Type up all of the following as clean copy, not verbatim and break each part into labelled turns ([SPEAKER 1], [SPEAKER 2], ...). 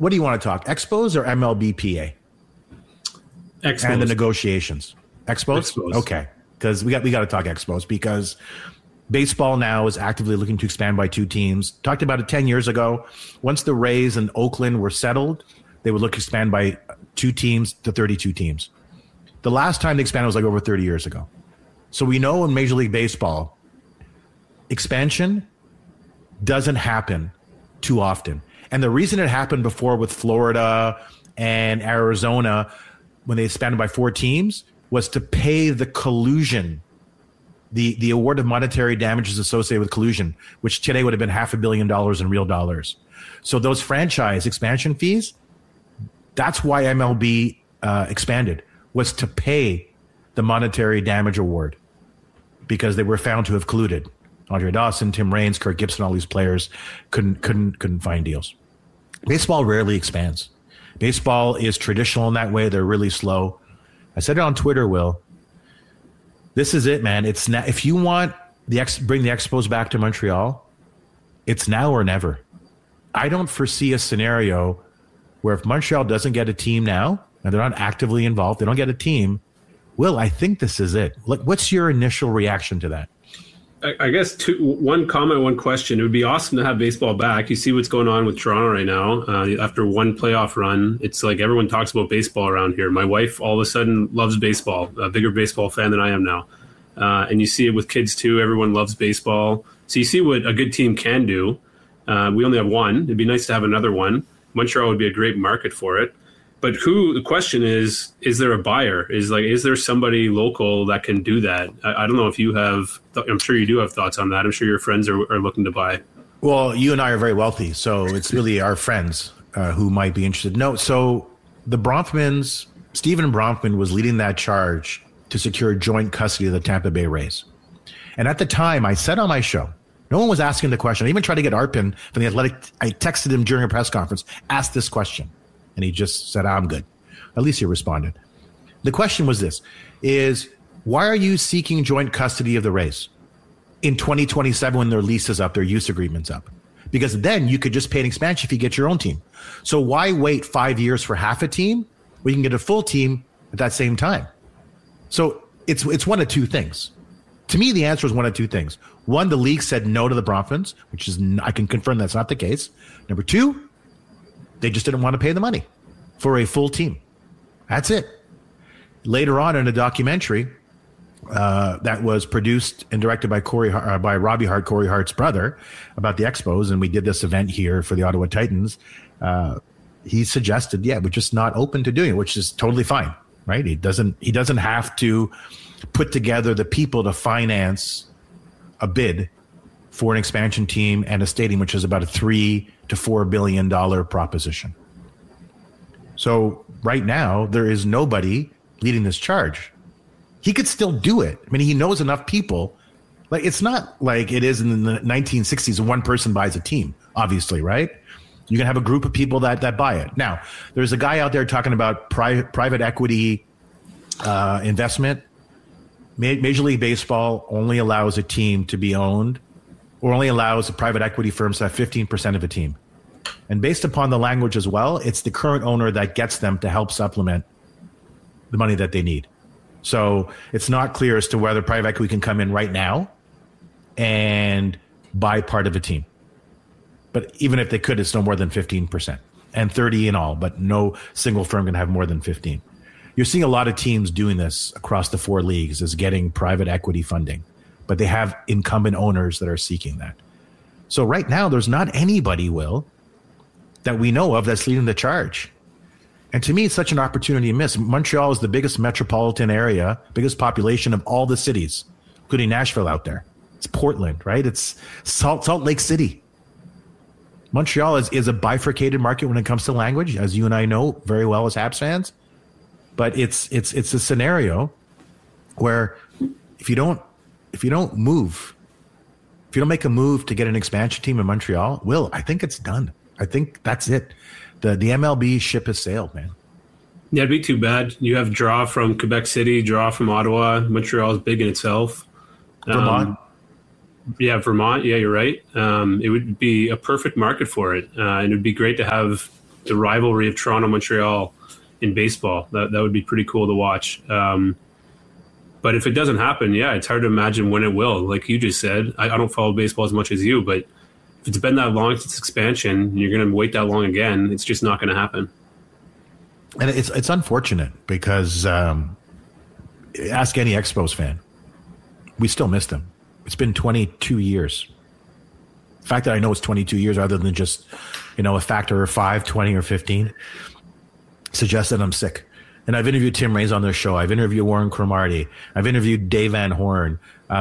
[SPEAKER 1] what do you want to talk? Expos or MLBPA?
[SPEAKER 2] Expos.
[SPEAKER 1] And the negotiations. Expos? Okay. Because we got to talk Expos because baseball now is actively looking to expand by 2 teams. Talked about it 10 years ago. Once the Rays and Oakland were settled, they would look to expand by 2 teams to 32 teams. The last time they expanded was like over 30 years ago. So we know in Major League Baseball, expansion doesn't happen too often. And the reason it happened before with Florida and Arizona when they expanded by 4 teams was to pay the collusion, the award of monetary damages associated with collusion, which today would have been $500 million in real dollars. So those franchise expansion fees, that's why MLB expanded, was to pay the monetary damage award because they were found to have colluded. Andre Dawson, Tim Raines, Kirk Gibson, all these players couldn't find deals. Baseball rarely expands. Baseball is traditional in that way. They're really slow. I said it on Twitter, Will. This is it, man. It's now. If you want bring the Expos back to Montreal, it's now or never. I don't foresee a scenario where if Montreal doesn't get a team now, and they're not actively involved, they don't get a team, Will, I think this is it. Like, what's your initial reaction to that?
[SPEAKER 2] I guess one comment, one question. It would be awesome to have baseball back. You see what's going on with Toronto right now. After one playoff run, it's like everyone talks about baseball around here. My wife all of a sudden loves baseball, a bigger baseball fan than I am now. And you see it with kids too. Everyone loves baseball. So you see what a good team can do. We only have one. It'd be nice to have another one. Montreal would be a great market for it. But the question is there a buyer? Is there somebody local that can do that? I don't know if you have, I'm sure you do have thoughts on that. I'm sure your friends are looking to buy.
[SPEAKER 1] Well, you and I are very wealthy, so it's really our friends who might be interested. No, so the Bronfmans, Stephen Bronfman was leading that charge to secure joint custody of the Tampa Bay Rays. And at the time, I said on my show, no one was asking the question. I even tried to get Arpin from The Athletic. I texted him during a press conference, asked this question. And he just said, I'm good. At least he responded. The question was this, is why are you seeking joint custody of the Rays in 2027 when their lease is up, their use agreement's up? Because then you could just pay an expansion if you get your own team. So why wait 5 years for half a team when you can get a full team at that same time? So it's one of 2 things. To me, the answer is one of 2 things. One, the league said no to the Bronfmans, which is, I can confirm that's not the case. Number 2, they just didn't want to pay the money for a full team. That's it. Later on in a documentary that was produced and directed by Robbie Hart, Corey Hart's brother, about the Expos, and we did this event here for the Ottawa Titans, he suggested, we're just not open to doing it, which is totally fine, right? He doesn't have to put together the people to finance a bid for an expansion team and a stadium, which is about a $3 to $4 billion proposition. So right now, there is nobody leading this charge. He could still do it. I mean, he knows enough people. Like, it's not like it is in the 1960s, one person buys a team, obviously, right? You can have a group of people that buy it. Now, there's a guy out there talking about private equity investment. Major League Baseball only allows a team to be owned, or only allows the private equity firms to have 15% of a team. And based upon the language as well, it's the current owner that gets them to help supplement the money that they need. So it's not clear as to whether private equity can come in right now and buy part of a team. But even if they could, it's no more than 15% and 30 in all, but no single firm can have more than 15. You're seeing a lot of teams doing this across the 4 leagues, is getting private equity funding, but they have incumbent owners that are seeking that. So right now, there's not anybody, Will, that we know of that's leading the charge. And to me, it's such an opportunity to miss. Montreal is the biggest metropolitan area, biggest population of all the cities, including Nashville out there. It's Portland, right? It's Salt Lake City. Montreal is a bifurcated market when it comes to language, as you and I know very well as Habs fans. But it's a scenario where if you don't move, if you don't make a move to get an expansion team in Montreal, Will, I think it's done. I think that's it. The MLB ship has sailed, man.
[SPEAKER 2] Yeah, it'd be too bad. You have draw from Quebec City, draw from Ottawa. Montreal is big in itself.
[SPEAKER 1] Vermont.
[SPEAKER 2] Vermont. Yeah, you're right. It would be a perfect market for it. And it would be great to have the rivalry of Toronto Montreal in baseball. That would be pretty cool to watch. But if it doesn't happen, yeah, it's hard to imagine when it will. Like you just said, I don't follow baseball as much as you, but if it's been that long since expansion, and you're going to wait that long again, it's just not going to happen.
[SPEAKER 1] And it's unfortunate because ask any Expos fan, we still miss them. It's been 22 years. The fact that I know it's 22 years rather than just, a factor of 5, 20, or 15 suggests that I'm sick. And I've interviewed Tim Raines on their show. I've interviewed Warren Cromartie. I've interviewed Dave Van Horn. I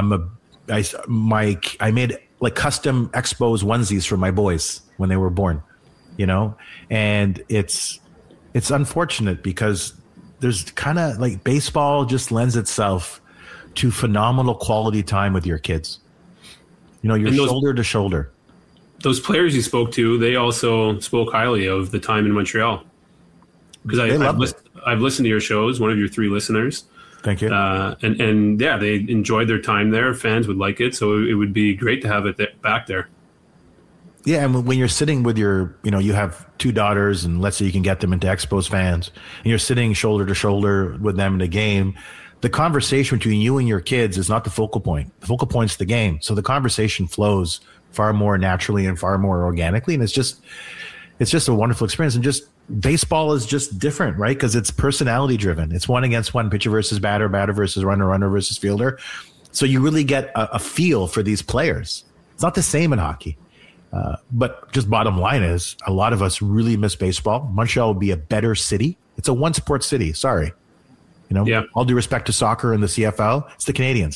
[SPEAKER 1] made like custom Expos onesies for my boys when they were born, and it's unfortunate because there's kind of like baseball just lends itself to phenomenal quality time with your kids. You're shoulder to shoulder.
[SPEAKER 2] Those players you spoke to, they also spoke highly of the time in Montreal. Because I've listened to your shows, one of your 3 listeners.
[SPEAKER 1] Thank you.
[SPEAKER 2] And yeah, they enjoyed their time there. Fans would like it. So it would be great to have it back there.
[SPEAKER 1] Yeah. And when you're sitting with you have 2 daughters and let's say you can get them into Expos fans and you're sitting shoulder to shoulder with them in a game, the conversation between you and your kids is not the focal point. The focal point's the game. So the conversation flows far more naturally and far more organically. And it's just a wonderful experience. And just baseball is just different, right? Because it's personality driven. It's 1 against 1, pitcher versus batter, batter versus runner, runner versus fielder. So you really get a feel for these players. It's not the same in hockey. But just bottom line is a lot of us really miss baseball. Montreal would be a better city. It's a one sport city. Sorry. All due respect to soccer and the CFL, it's the Canadians.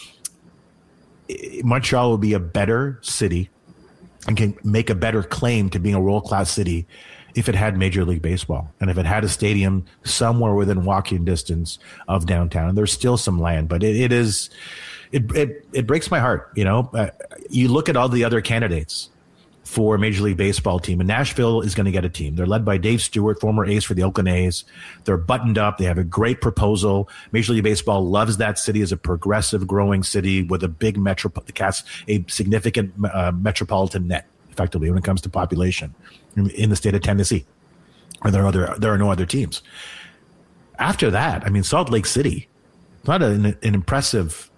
[SPEAKER 1] Montreal will be a better city and can make a better claim to being a world-class city if it had Major League Baseball and if it had a stadium somewhere within walking distance of downtown. There's still some land, but it breaks my heart. You look at all the other candidates for Major League Baseball team, and Nashville is going to get a team. They're led by Dave Stewart, former ace for the Oakland A's. They're buttoned up. They have a great proposal. Major League Baseball loves that city as a progressive, growing city with a big a significant metropolitan net, effectively, when it comes to population in the state of Tennessee. Or there are no other teams. After that, Salt Lake City, not an impressive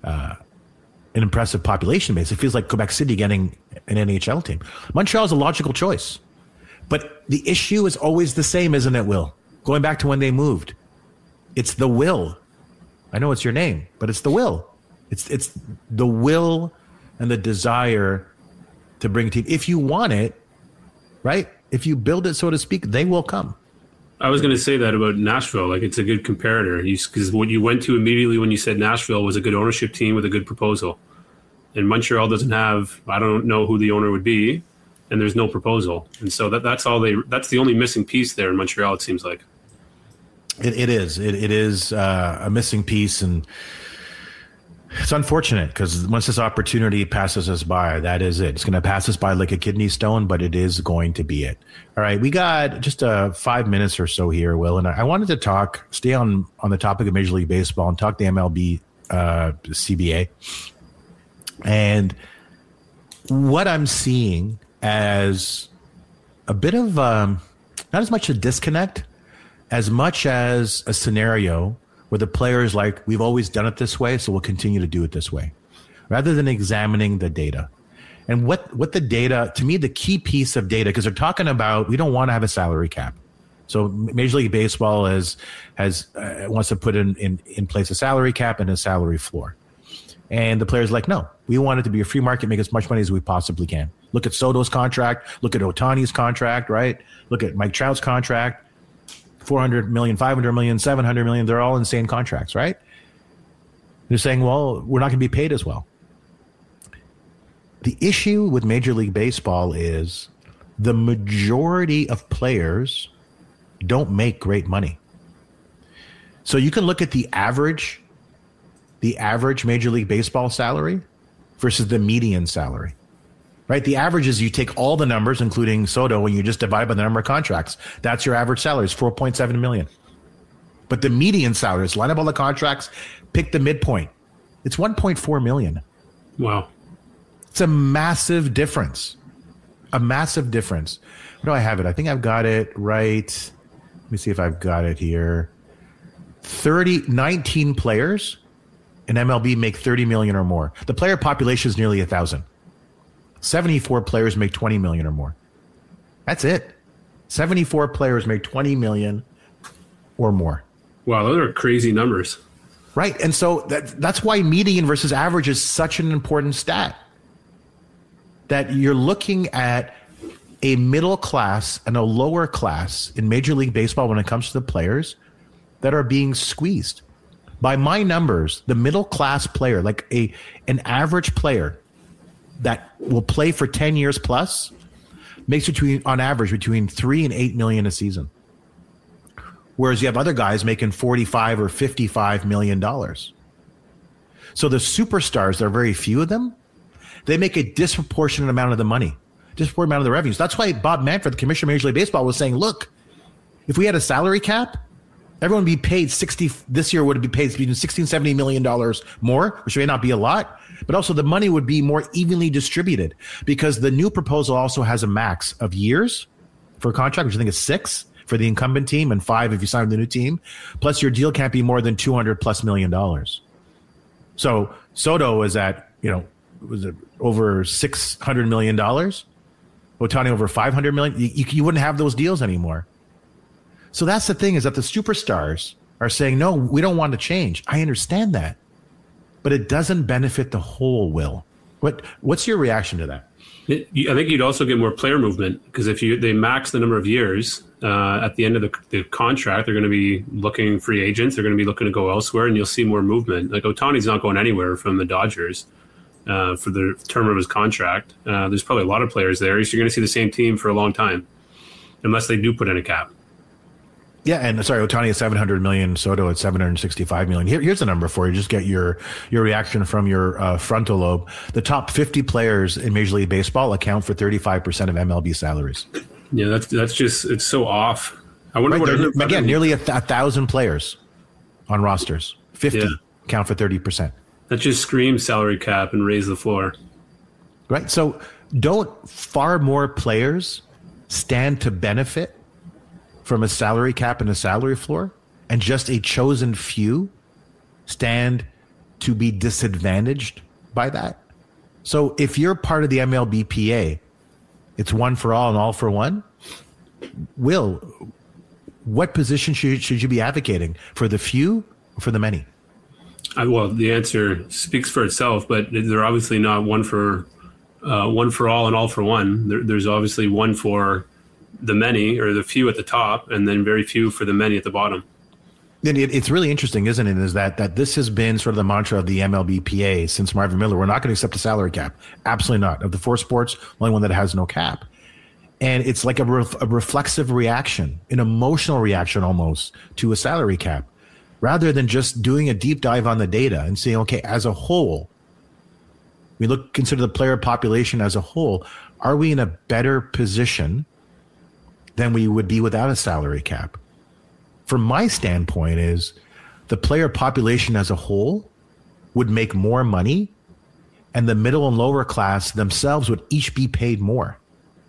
[SPEAKER 1] population base. It feels like Quebec City getting an NHL team. Montreal is a logical choice. But the issue is always the same, isn't it, Will? Going back to when they moved. It's the will. I know it's your name, but it's the will. It's the will and the desire to bring a team. If you want it, right? If you build it, so to speak, they will come.
[SPEAKER 2] I was going to say that about Nashville. Like, it's a good comparator because what you went to immediately when you said Nashville was a good ownership team with a good proposal. And Montreal doesn't have, I don't know who the owner would be, and there's no proposal. And so that's the only missing piece there in Montreal, it seems like.
[SPEAKER 1] It is a missing piece, and it's unfortunate because once this opportunity passes us by, that is it. It's going to pass us by like a kidney stone, but it is going to be it. All right, we got just 5 minutes or so here, Will, and I wanted to stay on the topic of Major League Baseball and talk the MLB CBA. And what I'm seeing as a bit of not as much a disconnect, as much as a scenario where the player is like, we've always done it this way, so we'll continue to do it this way, rather than examining the data. And what the data, to me, the key piece of data, because they're talking about, we don't want to have a salary cap. So Major League Baseball wants to put in place a salary cap and a salary floor. And the player's like, no, we want it to be a free market, make as much money as we possibly can. Look at Soto's contract. Look at Ohtani's contract, right? Look at Mike Trout's contract. $400 million, $500 million, $700 million. They're all insane contracts, right? They're saying, well, we're not going to be paid as well. The issue with Major League Baseball is the majority of players don't make great money. So you can look at the average Major League Baseball salary versus the median salary, right? The average is you take all the numbers, including Soto, and you just divide by the number of contracts. That's your average salary. It's $4.7 million. But the median salary is line up all the contracts, pick the midpoint. It's $1.4 million.
[SPEAKER 2] Wow.
[SPEAKER 1] It's a massive difference. a massive difference. Where do I have it? I think I've got it right. Let me see if I've got it here. 19 players in MLB make 30 million or more. The player population is nearly 1,000. 74 players make 20 million or more. That's it. 74 players make 20 million or more.
[SPEAKER 2] Wow, those are crazy numbers.
[SPEAKER 1] Right. And so that's why median versus average is such an important stat. That you're looking at a middle class and a lower class in Major League Baseball when it comes to the players that are being squeezed. By my numbers, the middle class player, like an average player that will play for 10 years plus, makes on average between 3 and 8 million a season. Whereas you have other guys making 45 or 55 million dollars. So the superstars, there are very few of them. They make a disproportionate amount of the money, disproportionate amount of the revenues. That's why Bob Manfred, the commissioner of Major League Baseball, was saying, look, if we had a salary cap, everyone would be paid this year would be paid between $60 and $70 million more, which may not be a lot, but also the money would be more evenly distributed because the new proposal also has a max of years for a contract, which I think is 6 for the incumbent team and 5 if you sign with the new team. Plus your deal can't be more than $200+ million. So Soto is at, was it over $600 million? Ohtani over $500 million. You wouldn't have those deals anymore. So that's the thing, is that the superstars are saying, no, we don't want to change. I understand that. But it doesn't benefit the whole, Will. What's your reaction to that?
[SPEAKER 2] I think you'd also get more player movement because if they max the number of years at the end of the contract, they're going to be looking free agents. They're going to be looking to go elsewhere, and you'll see more movement. Like Ohtani's not going anywhere from the Dodgers for the term of his contract. There's probably a lot of players there. So you're going to see the same team for a long time unless they do put in a cap.
[SPEAKER 1] Yeah, and Ohtani is 700 million, Soto at 765 million. Here's the number for you. Just get your reaction from your frontal lobe. The top 50 players in Major League Baseball account for 35% of MLB salaries.
[SPEAKER 2] Yeah, that's just, it's so off. I wonder
[SPEAKER 1] again, nearly 1,000 players on rosters. 50 count for 30%.
[SPEAKER 2] That just screams salary cap and raise the floor.
[SPEAKER 1] Right. So don't far more players stand to benefit from a salary cap and a salary floor, and just a chosen few stand to be disadvantaged by that? So if you're part of the MLBPA, it's one for all and all for one. Will, what position should you be advocating? For the few or for the many?
[SPEAKER 2] Well, the answer speaks for itself, but they're obviously not one for all and all for one. There's obviously one for the many or the few at the top, and then very few for the many at the bottom.
[SPEAKER 1] And it's really interesting, isn't it, is that this has been sort of the mantra of the MLBPA since Marvin Miller. We're not going to accept a salary cap. Absolutely not. Of the 4 sports, only one that has no cap. And it's like a reflexive reaction, an emotional reaction almost to a salary cap, rather than just doing a deep dive on the data and saying, okay, as a whole, consider the player population as a whole, are we in a better position than we would be without a salary cap? From my standpoint is the player population as a whole would make more money, and the middle and lower class themselves would each be paid more.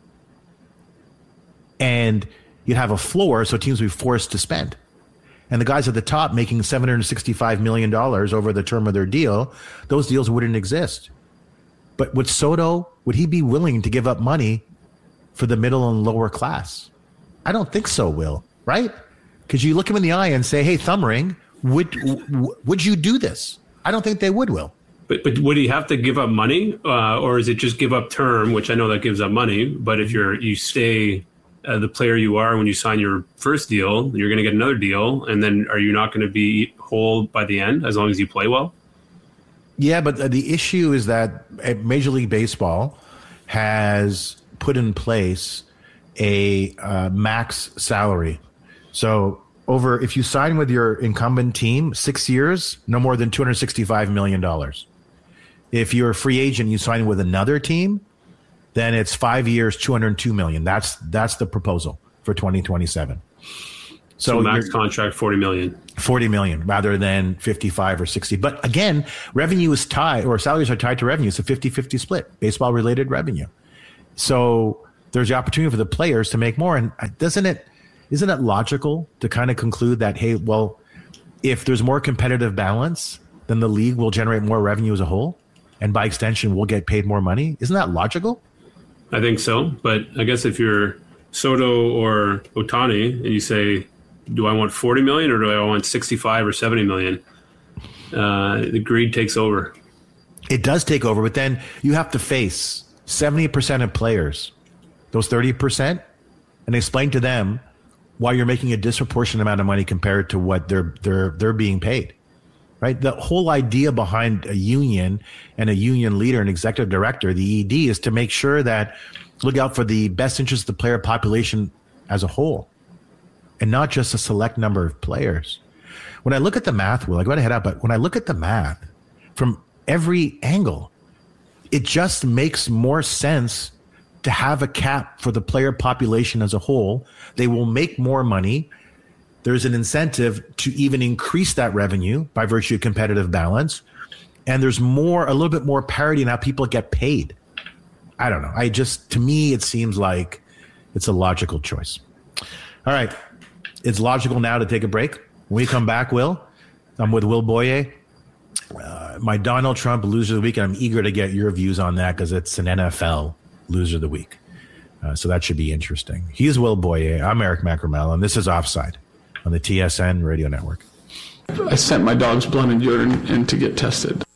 [SPEAKER 1] And you'd have a floor, so teams would be forced to spend. And the guys at the top making $765 million over the term of their deal, those deals wouldn't exist. But with Soto, would he be willing to give up money for the middle and lower class? I don't think so, Will, right? Because you look him in the eye and say, hey, Thumbring, would you do this? I don't think they would, Will.
[SPEAKER 2] But would he have to give up money, or is it just give up term, which I know that gives up money, but if you stay the player you are when you sign your first deal, you're going to get another deal, and then are you not going to be whole by the end as long as you play well?
[SPEAKER 1] Yeah, but the issue is that Major League Baseball has put in place a max salary. So if you sign with your incumbent team, 6 years, no more than $265 million. If you're a free agent, you sign with another team, then it's 5 years, $202 million. That's the proposal for 2027.
[SPEAKER 2] So max contract, $40 million.
[SPEAKER 1] $40 million rather than 55 or 60. But again, revenue is tied, or salaries are tied to revenue. It's a 50-50 split, baseball related revenue. So there's the opportunity for the players to make more. And isn't it logical to kind of conclude that, hey, well, if there's more competitive balance, then the league will generate more revenue as a whole, and by extension, we'll get paid more money? Isn't that logical? I
[SPEAKER 2] think so. But I guess if you're Soto or Ohtani and you say, do I want 40 million or do I want 65 or 70 million? The greed takes over.
[SPEAKER 1] It does take over, but then you have to face 70% of players, those 30%, and explain to them why you're making a disproportionate amount of money compared to what they're being paid. Right? The whole idea behind a union and a union leader and executive director, the ED, is to make sure that look out for the best interest of the player population as a whole and not just a select number of players. When I look at the math, Will, I got to head out, but when I look at the math from every angle, it just makes more sense to have a cap for the player population as a whole. They will make more money. There's an incentive to even increase that revenue by virtue of competitive balance. And there's a little bit more parity in how people get paid. I don't know. To me, it seems like it's a logical choice. All right. It's logical now to take a break. When we come back, Will, I'm with Will Boyer. My Donald Trump loser of the week, and I'm eager to get your views on that because it's an NFL loser of the week. So that should be interesting. He's Will Boyer. I'm Eric Macramel, and this is Offside on the TSN Radio Network.
[SPEAKER 3] I sent my dog's blood and urine in to get tested.